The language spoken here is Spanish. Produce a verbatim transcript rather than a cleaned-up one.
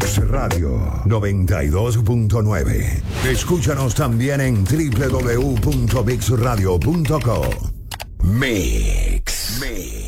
Mix Radio noventa y dos punto nueve. Escúchanos también en doble u doble u doble u punto mix radio punto co. Mix. Mix.